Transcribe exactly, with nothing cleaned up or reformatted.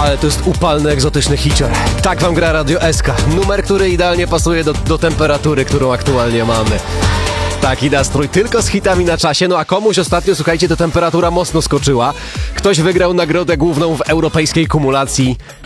ale to jest upalny, egzotyczny hicior. Tak wam gra Radio S K. Numer, który idealnie pasuje do, do temperatury, którą aktualnie mamy. Taki nastrój tylko z hitami na czasie. No a komuś ostatnio, słuchajcie, ta temperatura mocno skoczyła. Ktoś wygrał nagrodę główną w europejskiej kumulacji